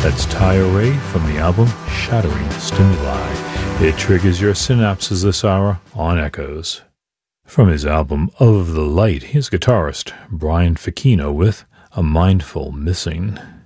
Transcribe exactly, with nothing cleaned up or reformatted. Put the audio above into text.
That's Taya Ray from the album Shattering Stimuli. It triggers your synapses this hour on Echoes. From his album Of the Light, here's guitarist Brian Ficino with A Mindful Missing.